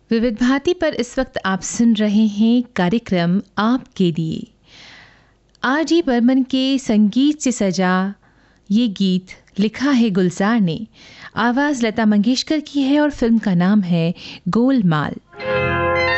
विविध भारती पर इस वक्त आप सुन रहे हैं कार्यक्रम आपके लिए। R.D. बर्मन के संगीत से सजा ये गीत लिखा है गुलजार ने, आवाज़ लता मंगेशकर की है और फिल्म का नाम है गोलमाल।